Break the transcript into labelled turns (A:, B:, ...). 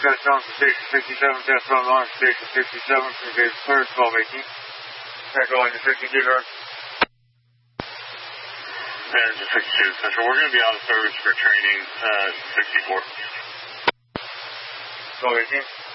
A: touchdown to station 67, test on launch station 67, conveys clear, 1218. Echo on your 50 gigahertz.
B: Engine 62, Central. We're going to be out of service for training 64.
A: 1218.